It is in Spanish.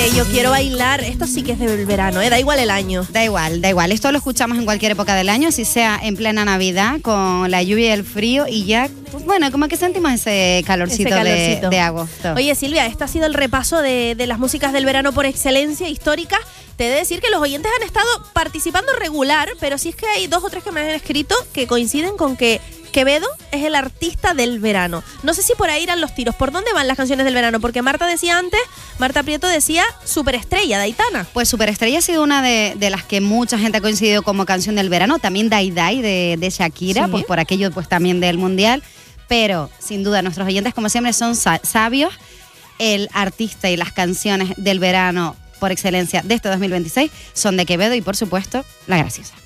Yo quiero bailar. Esto sí que es del verano, da igual el año. Da igual. Esto lo escuchamos en cualquier época del año, si sea en plena Navidad, con la lluvia y el frío, y ya, pues bueno, como que sentimos ese calorcito, de agosto. Oye, Silvia, este ha sido el repaso de las músicas del verano por excelencia histórica. Te he de decir que los oyentes han estado participando regular, pero sí es que hay 2 o 3 que me han escrito que coinciden con que Quevedo es el artista del verano. No sé si por ahí irán los tiros. ¿Por dónde van las canciones del verano? Porque Marta Prieto decía Superestrella, de Aitana. Pues Superestrella ha sido una de las que mucha gente ha coincidido como canción del verano. También Dai Dai de Shakira, ¿sí? Pues por aquello pues también del Mundial. Pero sin duda nuestros oyentes, como siempre, son sabios. El artista y las canciones del verano por excelencia de este 2026 son de Quevedo y, por supuesto, La Graciosa.